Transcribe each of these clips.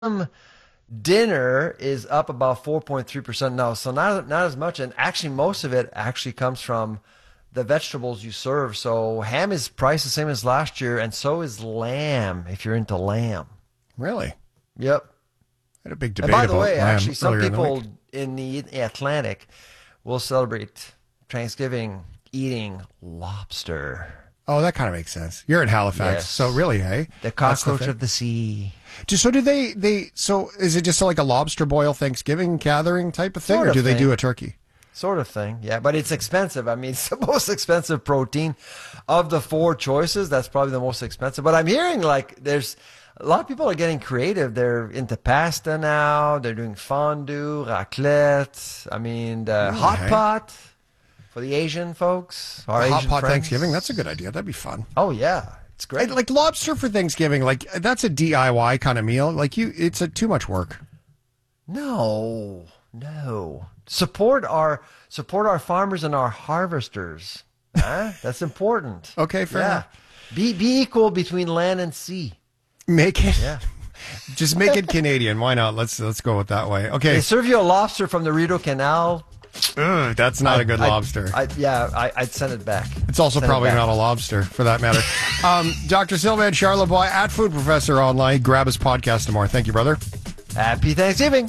dinner is up about 4.3% now, so not as much, and actually most of it actually comes from the vegetables you serve. So ham is priced the same as last year, and so is lamb if you're into lamb. Really? Yep. I had a big debate And by the about way, lamb actually, some earlier in the people week. in the Atlantic will celebrate Thanksgiving eating lobster. Oh, that kind of makes sense. You're in Halifax, Yes. so really, hey? The That's cockroach thing. of the sea. So do so is it just like a lobster boil Thanksgiving gathering type of thing, Sort or of do they thing. do a turkey? Sort of thing, yeah. But it's expensive. I mean, it's the most expensive protein. Of the four choices, that's probably the most expensive. But I'm hearing like there's a lot of people are getting creative. They're into pasta now. They're doing fondue, raclette. I mean, the hot hey? pot for the Asian folks. Our Hot Asian pot friends. Thanksgiving, that's a good idea. That'd be fun. Oh, yeah. It's great. Like lobster for Thanksgiving, like that's a DIY kind of meal. Like it's too much work. No. Support our farmers and our harvesters. Huh? That's important. Okay, fair enough. Be equal between land and sea. Make it, Yeah. just make it Canadian. Why not? Let's go with that way. Okay, They serve you a lobster from the Rideau Canal. Ugh, that's not a good lobster. I'd send it back. It's also Send it probably back. not a lobster, for that matter. Dr. Sylvain Charlebois at Food Professor Online. Grab his podcast tomorrow. Thank you, brother. Happy Thanksgiving.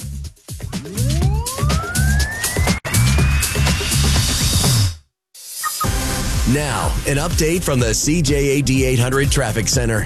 Now, an update from the CJAD 800 Traffic Center.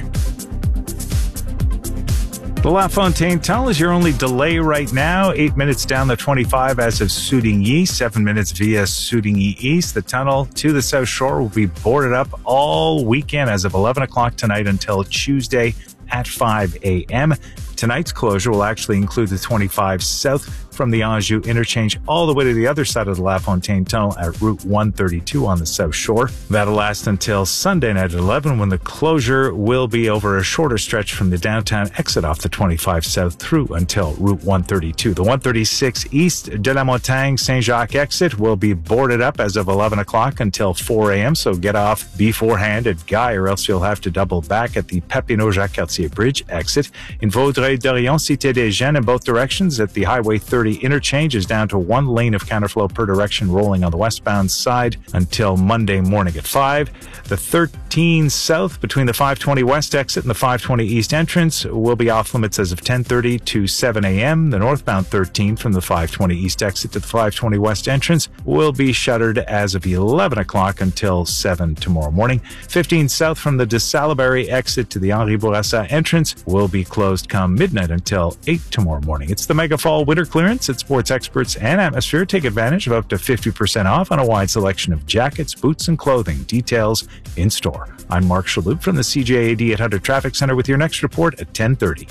The La Fontaine Tunnel is your only delay right now. 8 minutes down the 25 as of Soudigny, 7 minutes via Soudigny East. The tunnel to the South Shore will be boarded up all weekend as of 11 o'clock tonight until Tuesday at 5 a.m. Tonight's closure will actually include the 25 south from the Anjou interchange all the way to the other side of the La Fontaine Tunnel at Route 132 on the South Shore. That'll last until Sunday night at 11 when the closure will be over a shorter stretch from the downtown exit off the 25 south through until Route 132. The 136 East de la Montagne Saint-Jacques exit will be boarded up as of 11 o'clock until 4 a.m. So get off beforehand at Guy or else you'll have to double back at the Papineau-Jacques-Cartier Bridge exit. In Vaudreuil-Dorion, Cité des Jeunes in both directions at the Highway 30 interchange is down to one lane of counterflow per direction rolling on the westbound side until Monday morning at 5. The 13 south between the 520 west exit and the 520 east entrance will be off limits as of 10:30 to 7 a.m. The northbound 13 from the 520 east exit to the 520 west entrance will be shuttered as of 11 o'clock until 7 tomorrow morning. 15 south from the de Salaberry exit to the Henri Bourassa entrance will be closed come midnight until 8 tomorrow morning. It's the Mega Fall Winter Clearance at Sports Experts and Atmosphere. Take advantage of up to 50% off on a wide selection of jackets, boots, and clothing. Details in store. I'm Mark Shalhoub from the CJAD 800 Traffic Center with your next report at 10:30.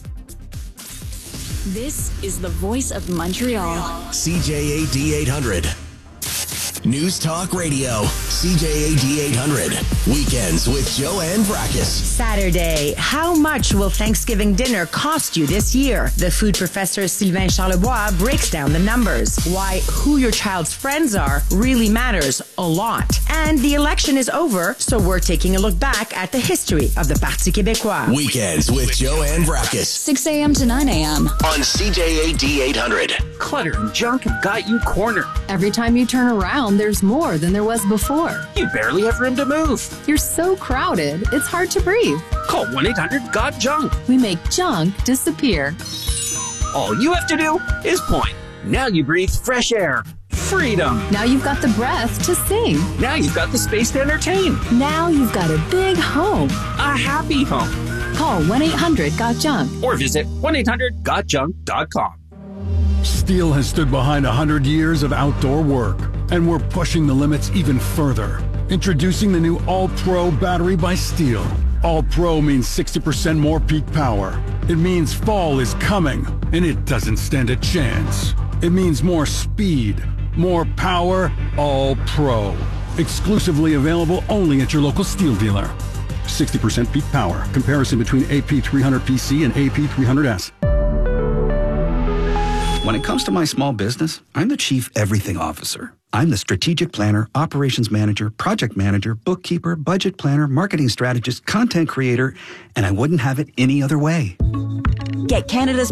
This is the voice of Montreal. CJAD 800. News Talk Radio. CJAD 800. Weekends with Joanne Brakis. Saturday. How much will Thanksgiving dinner cost you this year? The food professor Sylvain Charlebois breaks down the numbers. Why who your child's friends are really matters a lot. And the election is over, so we're taking a look back at the history of the Parti Québécois. Weekends with Joanne Brakis 6 a.m. to 9 a.m. on CJAD 800. Clutter and junk have got you cornered. Every time you turn around, there's more than there was before. You barely have room to move. You're so crowded, it's hard to breathe. Call 1-800-GOT-JUNK. We make junk disappear. All you have to do is point. Now you breathe fresh air. Freedom. Now you've got the breath to sing. Now you've got the space to entertain. Now you've got a big home. A happy home. Call 1-800-GOT-JUNK. Or visit 1-800-GOTJUNK.com. Steel has stood behind 100 years of outdoor work, and we're pushing the limits even further. Introducing the new All-Pro battery by Steel. All-Pro means 60% more peak power. It means fall is coming, and it doesn't stand a chance. It means more speed, more power, All-Pro. Exclusively available only at your local Steel dealer. 60% peak power. Comparison between AP300PC and AP300S. When it comes to my small business, I'm the Chief Everything Officer. I'm the strategic planner, operations manager, project manager, bookkeeper, budget planner, marketing strategist, content creator, and I wouldn't have it any other way. Get Canada's